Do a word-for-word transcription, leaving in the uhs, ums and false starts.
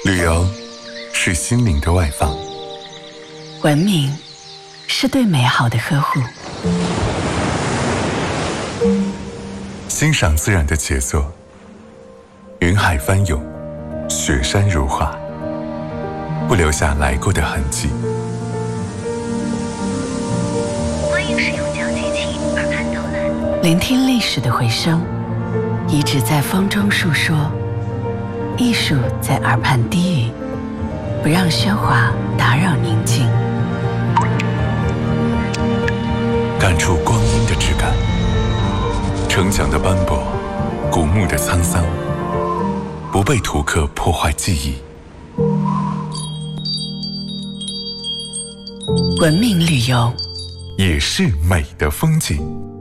旅游是心灵的外放， 文明是对美好的呵护， 欣赏自然的杰作，云海翻涌，雪山如画，不留下来过的痕迹。 欢迎使用讲解器耳畔导览， 聆听历史的回声，遗址在风中述说，艺术在耳畔低语，不让喧哗打扰宁静， 感触光阴的质感，城墙的斑驳，古墓的沧桑，不被图刻破坏记忆。 文明旅游也是美的风景。